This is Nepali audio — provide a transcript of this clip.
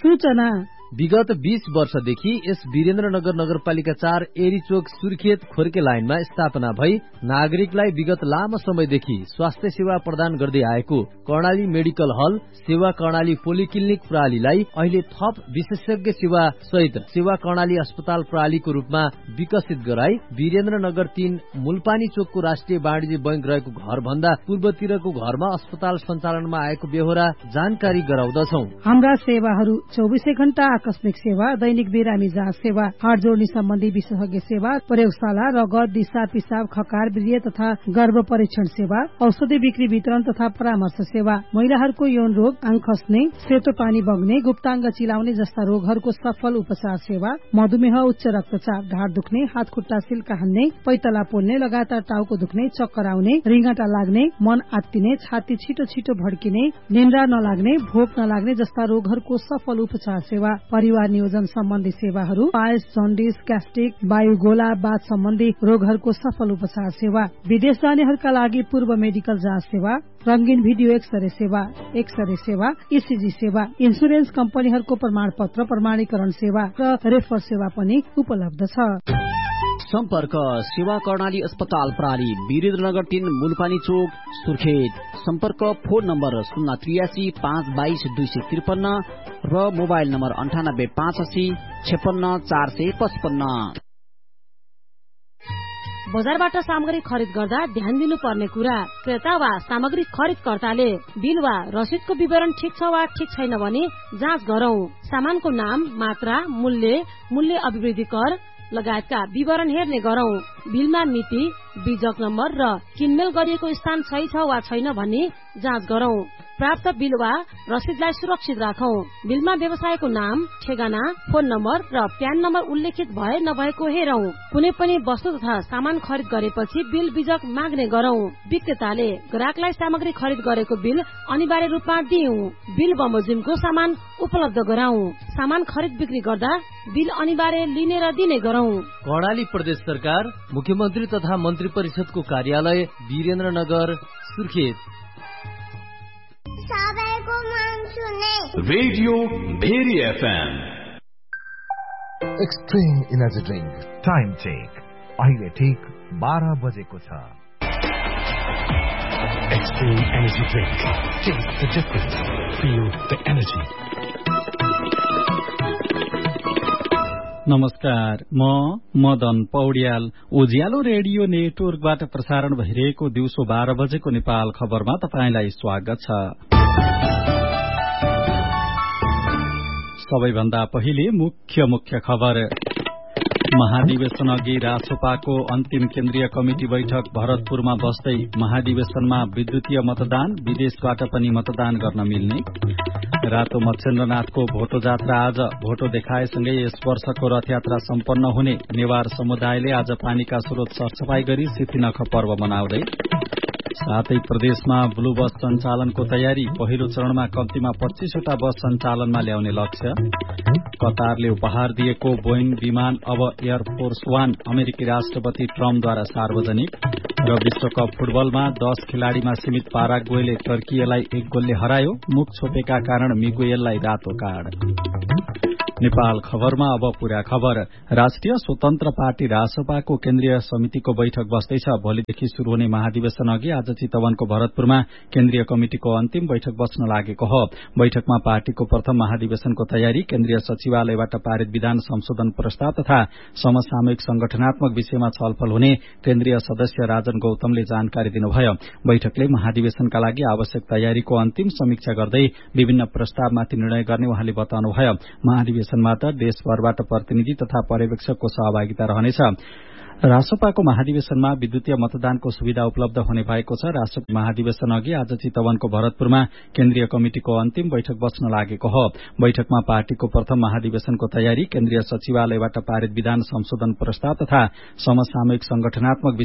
सूचना विगत 20 वर्षदेखि यस वीरेन्द्रनगर नगरपालिका 4 एरीचोक सुर्खेत खोर्के लाइनमा स्थापना भई नागरिकलाई विगत लामो समयदेखि स्वास्थ्य सेवा प्रदान गर्दै आएको कर्णाली मेडिकल हल सेवा कर्णाली पोलिक्लिनिक प्रणालीलाई अहिले थप विशेषज्ञ सेवा सहित सेवा कर्णाली अस्पताल प्रणालीको रूपमा विकसित गराई वीरेन्द्रनगर 3 मुलपानी चोकको राष्ट्रिय वाणिज्य बैंक रहेको घर भन्दा पूर्वतिरको घरमा अस्पताल सञ्चालनमा आएको बेहोरा जानकारी गराउँदछौ। हाम्रा सेवाहरू 24 घण्टा आकस्मिक सेवा, दैनिक बिरामी जाँच सेवा, हाड जोड्ने सम्बन्धी विशेषज्ञ सेवा, प्रयोगशाला, रगत, दिशा, पिसाब, खकार, वीर्य तथा गर्भ परीक्षण सेवा, औषधि बिक्री वितरण तथा परामर्श सेवा, महिलाहरूको यौन रोग, आङ खस्ने, सेतो पानी बग्ने, गुप्ताङ्ग चिलाउने जस्ता रोगहरूको सफल उपचार सेवा, मधुमेह, उच्च रक्तचाप, ढाड दुख्ने, हात खुट्टा सिल्का हान्ने, पैतला पोल्ने, लगातार टाउको दुख्ने, चक्कर आउने, रिङ्गटा लाग्ने, मन आत्तिने, छाती छिटो छिटो भड्किने, निन्द्रा नलाग्ने, भोक नलाग्ने जस्ता रोगहरूको सफल उपचार सेवा, परिवार नियोजन सम्बन्धी सेवाहरू, पायस, जन्डिस, ग्यास्ट्रिक, वायुगोला, बाथ सम्बन्धी रोगहरूको सफल उपचार सेवा, विदेश जानेहरूका लागि पूर्व मेडिकल जाँच सेवा, रंगीन भिडियो एक्सरे सेवा, ईसीजी सेवा, इन्सुरेन्स कम्पनीहरूको प्रमाणपत्र प्रमाणीकरण सेवा र रेफर सेवा पनि उपलब्ध छ। सम्पर्क सेवा कर्णाली अस्पताल प्रणाली वीरेन्द्रनगर 3 मुलपानी चोक सुर्खेत। सम्पर्क फोन नम्बर 083 522 253 र मोबाइल नम्बर 98 85 56 455। बजारबाट सामग्री खरिद गर्दा ध्यान दिनुपर्ने कुरा, क्रेता वा सामग्री खरिदकर्ताले बिल वा रसिदको विवरण ठिक छ वा ठिक छैन भनी जाँच गरौं। सामानको नाम, मात्रा, मूल्य अभिवृद्धि कर लगायतका विवरण हेर्ने गरौं। बिलमा मिति, बीजक नम्बर र किनमेल गरिएको स्थान सही छ वा छैन भन्ने जाँच गरौं। प्राप्त बिल वा रसिदलाई सुरक्षित राखौं। बिलमा व्यवसायको नाम, ठेगाना, फोन नम्बर र प्यान नम्बर उल्लेखित भए नभएको हेरौं। कुनै पनि वस्तु तथा सामान खरिद गरेपछि बिल बीजक माग्ने गरौं। विक्रेताले ग्राहकलाई सामग्री खरिद गरेको बिल अनिवार्य रूपमा दिउँ। बिल बमोजिमको सामान उपलब्ध गराउँ। सामान खरिद बिक्री गर्दा बिल अनिवार्य लिने र दिने गरौं। कर्णाली प्रदेश सरकार, मुख्यमन्त्री तथा मन्त्री परिषदको कार्यालय, Birendranagar, Surkhet. Radio very FM extreme energy drink time check अहिले ठीक 12 बजेको छ। Extreme energy drink, test the difference, feel the energy. नमस्कार, म मदन पौड्याल। उज्यालो रेडियो नेटवर्कबाट प्रसारण भइरहेको दिउँसो 12 बजेको नेपाल खबरमा तपाईंलाई स्वागत छ। सबैभन्दा पहिले मुख्य खबर। महाधिवेशन अघि रासोपाको अन्तिम केन्द्रीय कमिटी बैठक भरतपुरमा बस्दै महाधिवेशनमा विद्युतीय मतदान, विदेशबाट पनि मतदान गर्न मिल्ने। रातो मच्छेन्द्रनाथको भोटो जात्रा आज भोटो देखाएसँगै यस वर्षको रथयात्रा सम्पन्न हुने। नेवार समुदायले आज पानीका स्रोत सरसफाई गरी सिथिनख पर्व मनाउँदै। साथै प्रदेशमा ब्लू बस सञ्चालनको तयारी, पहिलो चरणमा कम्तीमा 25 वटा बस सञ्चालनमा ल्याउने लक्ष्य। कतारले उपहार दिएको बोइङ विमान अब एयरफोर्स 1 अमेरिकी राष्ट्रपति ट्रम्पद्वारा सार्वजनिक। र विश्वकप फुटबलमा 10 खेलाड़ीमा सीमित पाराग्वेले टर्कीलाई 1 गोलले हरायो। मुख छोपेका कारण मिगुएललाई रातो कार्ड। नेपाल खबरमा अब पूरा खबर। राष्ट्रिय स्वतन्त्र पार्टी रासपाको केन्द्रीय समितिको बैठक बस्दैछ। भोलिदेखि शुरू हुने महाधिवेशन अघि आज चितवनको भरतपुरमा केन्द्रीय कमिटिको अन्तिम बैठक बस्न लागेको हो। बैठकमा पार्टीको प्रथम महाधिवेशनको तयारी, केन्द्रीय सचिवालयबाट पारित विधान संशोधन प्रस्ताव तथा समसामयिक संगठनात्मक विषयमा छलफल हुने केन्द्रीय सदस्य राजन गौतमले जानकारी दिनुभयो। बैठकले महाधिवेशनका लागि आवश्यक तयारीको अन्तिम समीक्षा गर्दै विभिन्न प्रस्तावमाथि निर्णय गर्ने उहाँले बताउनुभयो। महाधिवेशनमा त देशभरबाट प्रतिनिधि तथा पर्यवेक्षकको सहभागिता रहनेछ। रासपाको महाधिवेशनमा विद्युतीय मतदानको सुविधा उपलब्ध हुने भएको छ। राष्ट्रपति महाधिवेशन अघि आज चितवनको भरतपुरमा केन्द्रीय कमिटिको अन्तिम बैठक बस्न लागेको हो। बैठकमा पार्टीको प्रथम महाधिवेशनको तयारी, केन्द्रीय सचिवालयबाट पारित विधान संशोधन प्रस्ताव तथा समसामयिक संगठनात्मक